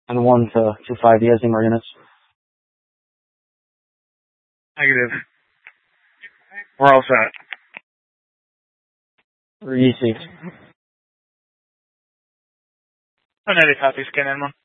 and 1 to 5 years in more units. Negative. We're all set. Received. Negative copy, scan in one.